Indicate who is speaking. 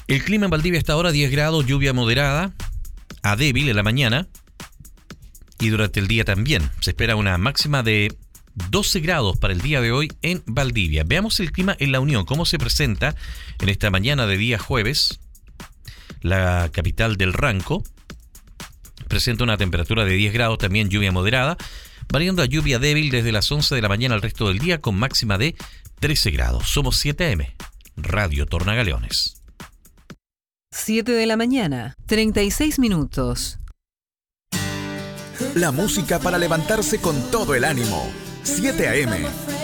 Speaker 1: El clima en Valdivia hasta ahora 10 grados, lluvia moderada a débil en la mañana y durante el día también. Se espera una máxima de 12 grados para el día de hoy en Valdivia. Veamos el clima en La Unión, cómo se presenta en esta mañana de día jueves. La capital del Ranco presenta una temperatura de 10 grados, también lluvia moderada, variando a lluvia débil desde las 11 de la mañana al resto del día con máxima de 13 grados. Somos 7am, Radio Tornagaleones.
Speaker 2: 7 de la mañana, 36 minutos.
Speaker 3: La música para levantarse con todo el ánimo. 7 AM.